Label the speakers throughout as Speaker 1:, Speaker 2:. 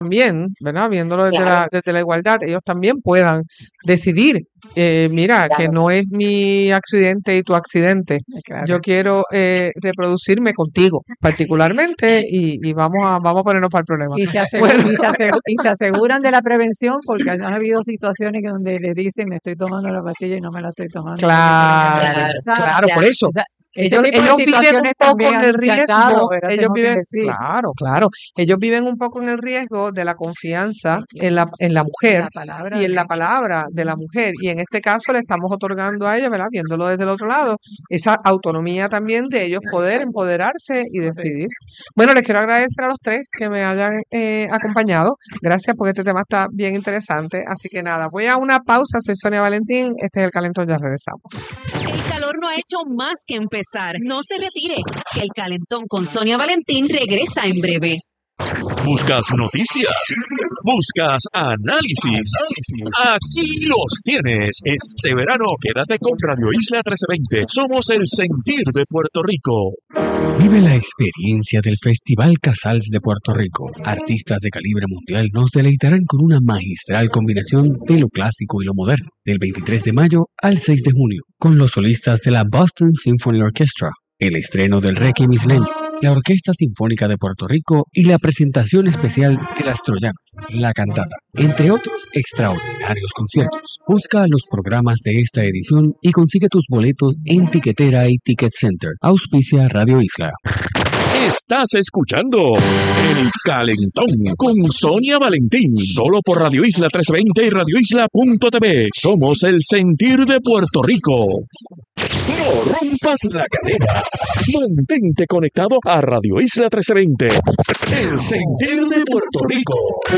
Speaker 1: también, ¿verdad? Viéndolo desde
Speaker 2: Claro,
Speaker 1: desde la igualdad, ellos también puedan decidir, mira, que
Speaker 2: claro,
Speaker 1: no es mi accidente y tu accidente.
Speaker 3: Claro.
Speaker 1: Yo quiero reproducirme contigo, particularmente, y vamos a ponernos para el problema.
Speaker 3: Y
Speaker 1: Bueno,
Speaker 3: y se aseguran de la prevención porque han habido situaciones donde le dicen me estoy tomando la pastilla y no me la estoy tomando porque tienen que
Speaker 1: claro,
Speaker 3: regresar.
Speaker 1: claro, por eso.
Speaker 3: Ese
Speaker 1: Ellos,
Speaker 3: tipo de
Speaker 1: ellos viven un
Speaker 3: situaciones
Speaker 1: poco
Speaker 3: también
Speaker 1: en el
Speaker 3: se han dado,
Speaker 1: riesgo,
Speaker 3: ¿verdad?
Speaker 1: ellos
Speaker 3: Tengo que
Speaker 1: viven,
Speaker 3: decir,
Speaker 1: claro, claro, ellos viven un poco en el riesgo de la confianza en la mujer
Speaker 3: la palabra
Speaker 1: y en la
Speaker 3: de...
Speaker 1: palabra de la mujer. Y en este caso le estamos otorgando a ellos, ¿verdad? Viéndolo desde el otro lado, esa autonomía también de ellos poder empoderarse y decidir. Bueno, les quiero agradecer a los tres que me hayan acompañado. Gracias porque este tema está bien interesante. Así que nada, voy a una pausa. Soy Sonia Valentín. Este es El Calentón, ya regresamos.
Speaker 4: El calor no ha hecho más que empezar. No se retire, que el calentón con Sonia Valentín regresa en breve.
Speaker 5: ¿Buscas noticias? ¿Buscas análisis? Aquí los tienes. Este verano quédate con Radio Isla 1320. Somos el sentir de Puerto Rico.
Speaker 6: Vive la experiencia del Festival Casals de Puerto Rico. Artistas de calibre mundial nos deleitarán con una magistral combinación de lo clásico y lo moderno, del 23 de mayo al 6 de junio, con los solistas de la Boston Symphony Orchestra, el estreno del Requiem isleño, la Orquesta Sinfónica de Puerto Rico y la presentación especial de Las Troyanas, la cantata, entre otros extraordinarios conciertos. Busca los programas de esta edición y consigue tus boletos en Tiquetera y Ticket Center. Auspicia Radio Isla.
Speaker 5: Estás escuchando El Calentón con Sonia Valentín, solo por Radio Isla 1320 y radioisla.tv. Somos el sentir de Puerto Rico. No rompas la cadena. Mantente conectado a Radio Isla 1320, el sentir de Puerto Rico.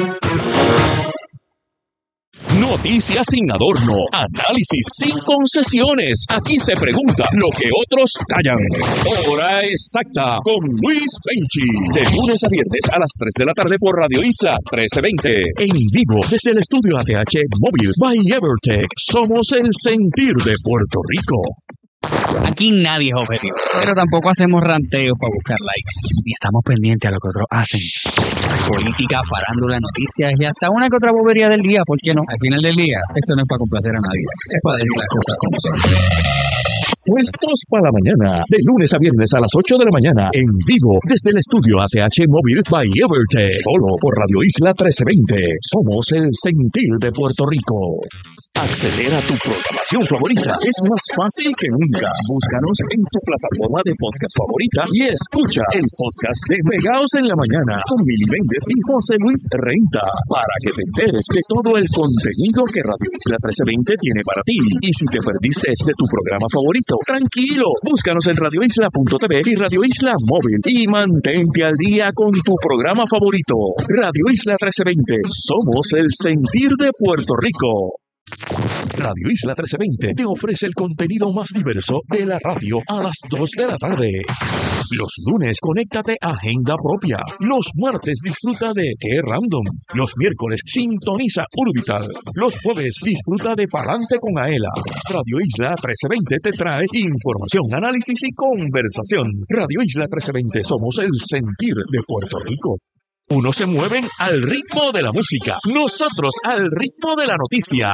Speaker 5: Noticias sin adorno, análisis sin concesiones. Aquí se pregunta lo que otros callan. Hora exacta con Luis Penchi. De lunes a viernes a las 3 de la tarde por Radio Isla 1320. En vivo desde el estudio ATH Móvil by Evertech. Somos el sentir de Puerto Rico.
Speaker 7: Aquí nadie es objetivo, pero tampoco hacemos ranteos para buscar likes. Ni estamos pendientes a lo que otros hacen. Política, farándula, noticias y hasta una que otra bobería del día, ¿por qué no? Al final del día, esto no es para complacer a nadie, es para decir las cosas como son.
Speaker 5: Puestos para la mañana, de lunes a viernes a las 8 de la mañana, en vivo desde el estudio ATH Móvil by Evertech, solo por Radio Isla 1320. Somos el sentir de Puerto Rico. Acceder a tu programación favorita es más fácil que nunca. Búscanos en tu plataforma de podcast favorita y escucha el podcast de Pegaos en la Mañana con Mili Méndez y José Luis Renta para que te enteres de todo el contenido que Radio Isla 1320 tiene para ti. Y si te perdiste de tu programa favorito, tranquilo, búscanos en radioisla.tv y Radio Isla Móvil y mantente al día con tu programa favorito. Radio Isla 1320, somos el sentir de Puerto Rico. Radio Isla 1320 te ofrece el contenido más diverso de la radio a las 2 de la tarde. Los lunes, conéctate a Agenda Propia. Los martes, disfruta de Qué Random. Los miércoles, sintoniza Urbital. Los jueves, disfruta de Palante con Aela. Radio Isla 1320 te trae información, análisis y conversación. Radio Isla 1320, somos el sentir de Puerto Rico. Unos se mueven al ritmo de la música, nosotros al ritmo de la noticia.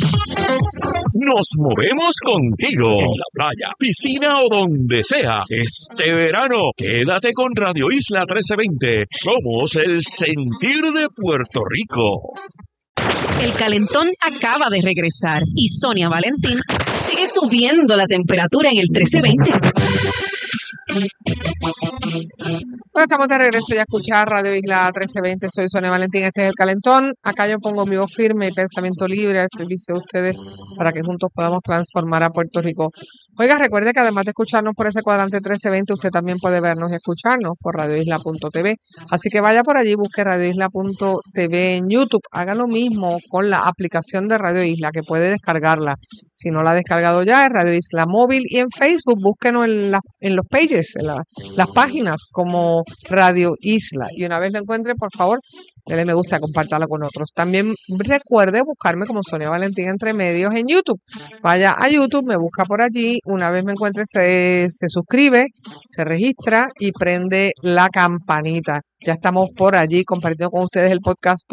Speaker 5: Nos movemos contigo, en la playa, piscina o donde sea. Este verano, quédate con Radio Isla 1320. Somos el sentir de Puerto Rico.
Speaker 4: El calentón acaba de regresar y Sonia Valentín sigue subiendo la temperatura en el 1320.
Speaker 1: Bueno, estamos de regreso ya a escuchar Radio Isla 1320. Soy Sonia Valentín, este es El Calentón. Acá yo pongo mi voz firme y pensamiento libre al servicio de ustedes para que juntos podamos transformar a Puerto Rico. Oiga, recuerde que además de escucharnos por ese cuadrante 1320, usted también puede vernos y escucharnos por radioisla.tv. Así que vaya por allí, busque radioisla.tv en YouTube. Haga lo mismo con la aplicación de Radio Isla, que puede descargarla. Si no la ha descargado ya, es Radio Isla Móvil. Y en Facebook, búsquenos en los pages, en las páginas como Radio Isla. Y una vez lo encuentre, por favor, dele me gusta, compártalo con otros. También recuerde buscarme como Sonia Valentín Entre Medios en YouTube. Vaya a YouTube, me busca por allí. Una vez me encuentre, se suscribe, se registra y prende la campanita. Ya estamos por allí compartiendo con ustedes el podcast